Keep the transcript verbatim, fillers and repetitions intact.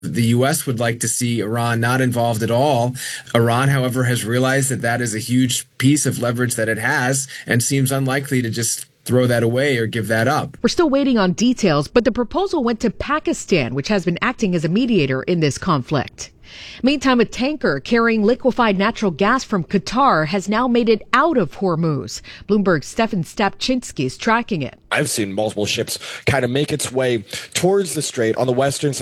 The U S would like to see Iran not involved at all. Iran, however, has realized that that is a huge piece of leverage that it has and seems unlikely to just throw that away or give that up. We're still waiting on details, but the proposal went to Pakistan, which has been acting as a mediator in this conflict. Meantime, a tanker carrying liquefied natural gas from Qatar has now made it out of Hormuz. Bloomberg's Stefan Stapczynski is tracking it. I've seen multiple ships kind of make its way towards the strait on the western side.